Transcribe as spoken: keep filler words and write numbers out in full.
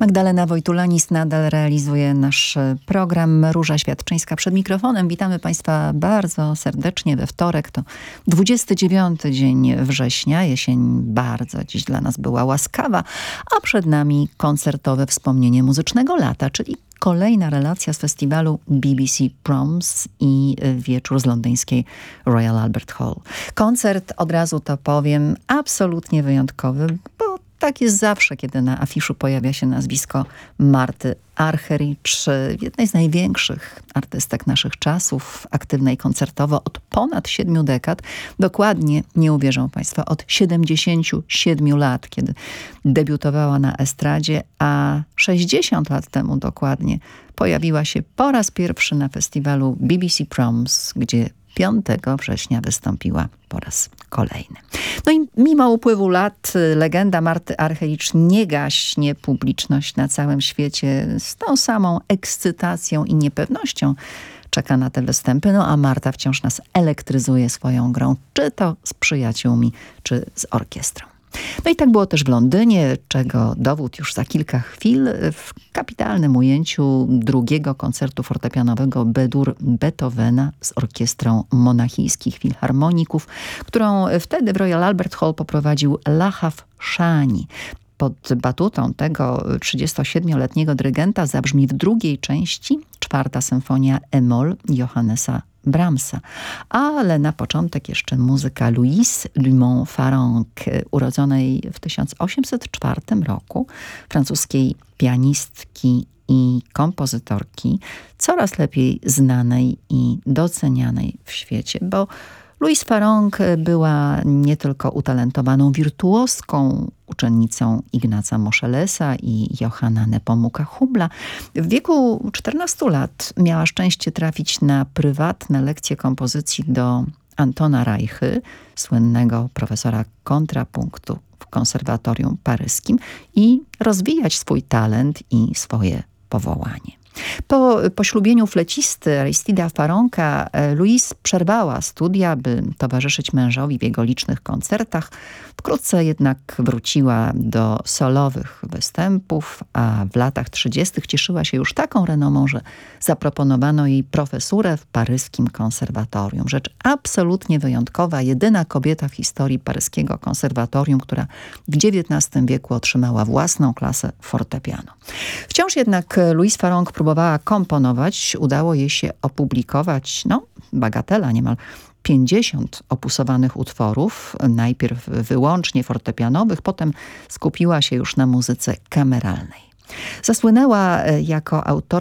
Magdalena Wojtulanis nadal realizuje nasz program. Róża Świadczyńska przed mikrofonem. Witamy Państwa bardzo serdecznie we wtorek. To dwudziesty dziewiąty dzień września. Jesień bardzo dziś dla nas była łaskawa, a przed nami koncertowe wspomnienie muzycznego lata, czyli kolejna relacja z festiwalu B B C Proms i wieczór z londyńskiej Royal Albert Hall. Koncert, od razu to powiem, absolutnie wyjątkowy, bo tak jest zawsze, kiedy na afiszu pojawia się nazwisko Marty Argerich, jednej z największych artystek naszych czasów, aktywnej koncertowo od ponad siedmiu dekad. Dokładnie, nie uwierzą Państwo, od siedemdziesięciu siedmiu lat, kiedy debiutowała na estradzie, a sześćdziesiąt lat temu dokładnie pojawiła się po raz pierwszy na festiwalu B B C Proms, gdzie piątego września wystąpiła po raz kolejny. No i mimo upływu lat legenda Marty Argerich nie gaśnie. Publiczność na całym świecie z tą samą ekscytacją i niepewnością czeka na te występy, no a Marta wciąż nas elektryzuje swoją grą, czy to z przyjaciółmi, czy z orkiestrą. No i tak było też w Londynie, czego dowód już za kilka chwil w kapitalnym ujęciu drugiego koncertu fortepianowego B-dur Beethovena z orkiestrą monachijskich filharmoników, którą wtedy w Royal Albert Hall poprowadził Lahav Shani. Pod batutą tego trzydziestosiedmioletniego dyrygenta zabrzmi w drugiej części czwarta symfonia E-moll Johannesa Brahmsa. Ale na początek jeszcze muzyka Louise Dumont-Farrenc, urodzonej w tysiąc osiemset czwartym roku, francuskiej pianistki i kompozytorki, coraz lepiej znanej i docenianej w świecie, bo Louise Farrenc była nie tylko utalentowaną wirtuoską, uczennicą Ignaca Moschelesa i Johanna Nepomuka Hubla. W wieku czternastu lat miała szczęście trafić na prywatne lekcje kompozycji do Antona Reichy, słynnego profesora kontrapunktu w konserwatorium paryskim, i rozwijać swój talent i swoje powołanie. Po poślubieniu flecisty Aristida Farrenca Louise przerwała studia, by towarzyszyć mężowi w jego licznych koncertach. Wkrótce jednak wróciła do solowych występów, a w latach trzydziestych cieszyła się już taką renomą, że zaproponowano jej profesurę w paryskim konserwatorium. Rzecz absolutnie wyjątkowa, jedyna kobieta w historii paryskiego konserwatorium, która w dziewiętnastym wieku otrzymała własną klasę fortepianu. Wciąż jednak Louise Farrenc próbowała komponować. Udało jej się opublikować, no bagatela niemal, pięćdziesiąt opusowanych utworów, najpierw wyłącznie fortepianowych, potem skupiła się już na muzyce kameralnej. Zasłynęła jako autorka